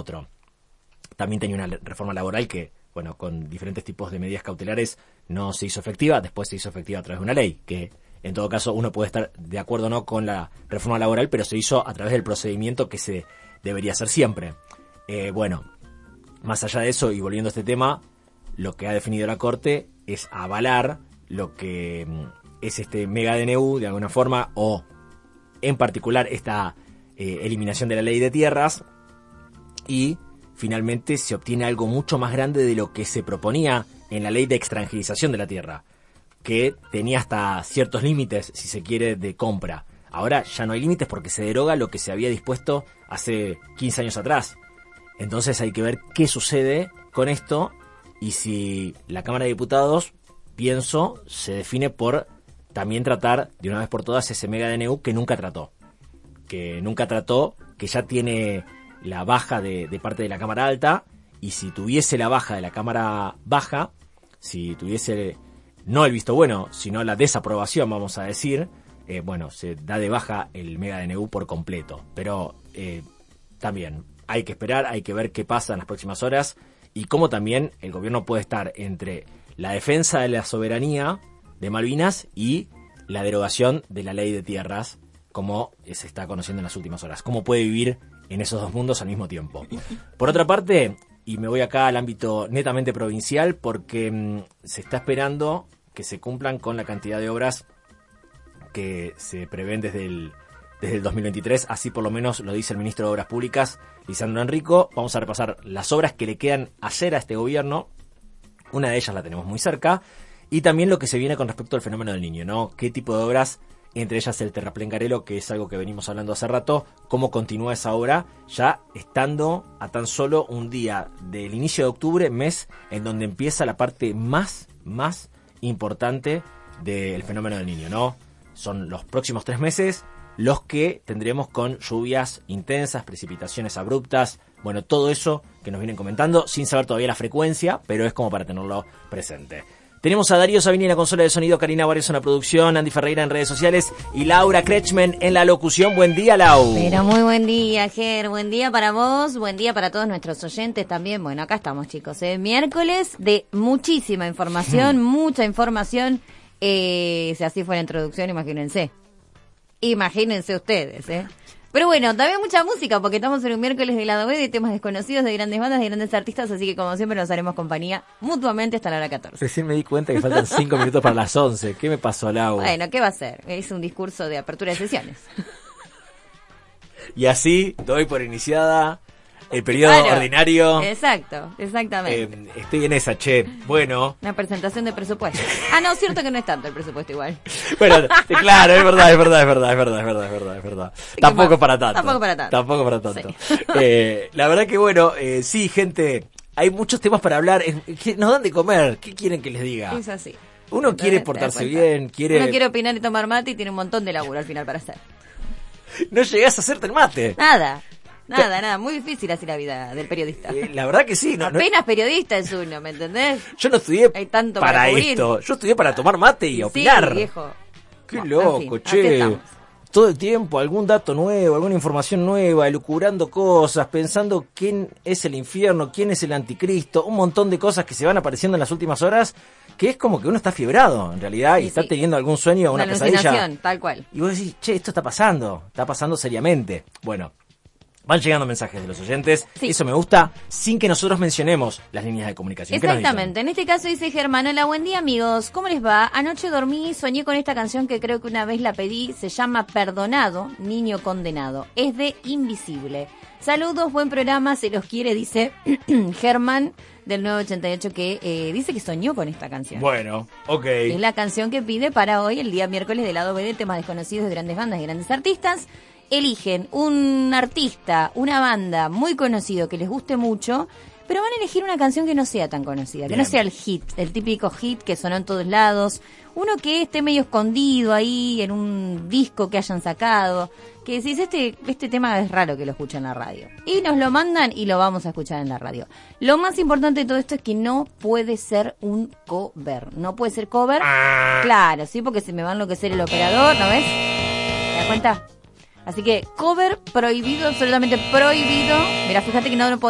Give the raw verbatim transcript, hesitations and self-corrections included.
otro. También tenía una reforma laboral que, bueno, con diferentes tipos de medidas cautelares no se hizo efectiva, después se hizo efectiva a través de una ley, que en todo caso uno puede estar de acuerdo o no con la reforma laboral, pero se hizo a través del procedimiento que se debería hacer siempre. Eh, bueno, más allá de eso, y volviendo a este tema, lo que ha definido la Corte es avalar lo que es este mega D N U de alguna forma, o en particular esta eh, eliminación de la ley de tierras, y finalmente se obtiene algo mucho más grande de lo que se proponía en la ley de extranjerización de la tierra, que tenía hasta ciertos límites, si se quiere, de compra. Ahora ya no hay límites porque se deroga lo que se había dispuesto hace quince años atrás. Entonces hay que ver qué sucede con esto, y si la Cámara de Diputados, pienso, se define por también tratar de una vez por todas ese mega D N U que nunca trató. Que nunca trató, que ya tiene la baja de, de parte de la Cámara Alta, y si tuviese la baja de la Cámara Baja, si tuviese no el visto bueno, sino la desaprobación, vamos a decir, eh, bueno, se da de baja el mega D N U por completo. Pero eh, también hay que esperar, hay que ver qué pasa en las próximas horas, y cómo también el gobierno puede estar entre la defensa de la soberanía de Malvinas y la derogación de la ley de tierras, como se está conociendo en las últimas horas. ¿Cómo puede vivir en esos dos mundos al mismo tiempo? Por otra parte, y me voy acá al ámbito netamente provincial, porque mmm, se está esperando que se cumplan con la cantidad de obras que se prevén desde el, desde el dos mil veintitrés, así por lo menos lo dice el ministro de Obras Públicas, Lisandro Enrico. Vamos a repasar las obras que le quedan hacer a este gobierno. Una de ellas la tenemos muy cerca, y también lo que se viene con respecto al fenómeno del Niño, ¿no? ¿Qué tipo de obras? Entre ellas el Terraplén Garelo, que es algo que venimos hablando hace rato. ¿Cómo continúa esa obra? Ya estando a tan solo un día del inicio de octubre, mes en donde empieza la parte más, más importante del fenómeno del Niño, ¿no? Son los próximos tres meses los que tendremos con lluvias intensas, precipitaciones abruptas, bueno, todo eso que nos vienen comentando, sin saber todavía la frecuencia, pero es como para tenerlo presente. Tenemos a Darío Sabini en la consola de sonido, Karina Barrios en la producción, Andy Ferreira en redes sociales y Laura Kretschmann en la locución. Buen día, Lau. Pero muy buen día, Ger. Buen día para vos, buen día para todos nuestros oyentes también. Bueno, acá estamos, chicos. ¿eh? Miércoles de muchísima información, mucha información. Eh, si así fue la introducción, imagínense. Imagínense ustedes, ¿eh? Pero bueno, también mucha música, porque estamos en un miércoles de lado B de temas desconocidos, de grandes bandas, de grandes artistas, así que como siempre nos haremos compañía mutuamente hasta la hora catorce. Recién me di cuenta que faltan cinco minutos para las once. ¿Qué me pasó, Lau? Bueno, ¿qué va a ser? Es un discurso de apertura de sesiones. Y así doy por iniciada el periodo claro, ordinario. Exacto, exactamente. Eh, estoy en esa, che. Bueno. Una presentación de presupuesto. Ah, no, cierto que no es tanto el presupuesto igual. Bueno, claro, es verdad, es verdad, es verdad, es verdad, es verdad, es verdad, es verdad. Tampoco para tanto. Tampoco para tanto. Tampoco para tanto. Sí. Eh, la verdad que bueno, eh, sí, gente, hay muchos temas para hablar. Eh, nos dan de comer. ¿Qué quieren que les diga? Es así. Uno Entonces, quiere portarse bien, quiere... Uno quiere opinar y tomar mate y tiene un montón de laburo al final para hacer. No llegás a hacerte el mate. Nada. Nada, nada, muy difícil así la vida del periodista. Eh, la verdad que sí. No, Apenas no, periodista es uno, ¿me entendés? Yo no estudié Hay tanto para, para esto. Yo estudié para tomar mate y sí, opinar. Viejo. Qué Bueno, loco, en fin, che. Todo el tiempo algún dato nuevo, alguna información nueva, elucubrando cosas, pensando quién es el infierno, quién es el anticristo, un montón de cosas que se van apareciendo en las últimas horas, que es como que uno está fiebrado en realidad y sí, está sí. teniendo algún sueño o una, una pesadilla. Tal cual. Y vos decís, che, esto está pasando, está pasando seriamente. Bueno. Van llegando mensajes de los oyentes, sí. Eso me gusta, sin que nosotros mencionemos las líneas de comunicación. Exactamente, en este caso dice Germán, hola, buen día amigos, ¿cómo les va? Anoche dormí y soñé con esta canción que creo que una vez la pedí, se llama Perdonado, Niño Condenado, es de Invisible. Saludos, buen programa, se los quiere, dice Germán del nueve ochenta y ocho, que eh, dice que soñó con esta canción. Bueno, ok. Es la canción que pide para hoy, el día miércoles del lado B de temas desconocidos de grandes bandas y grandes artistas. Eligen un artista, una banda muy conocido que les guste mucho, pero van a elegir una canción que no sea tan conocida, que Bien. no sea el hit, el típico hit que sonó en todos lados, uno que esté medio escondido ahí en un disco que hayan sacado, que decís, este, este tema es raro que lo escuchen en la radio. Y nos lo mandan y lo vamos a escuchar en la radio. Lo más importante de todo esto es que no puede ser un cover, no puede ser cover, ah. Claro, sí, porque se me va a enloquecer el operador, ¿no ves? ¿Te das cuenta? Así que cover prohibido, absolutamente prohibido. Mira, fíjate que no lo puedo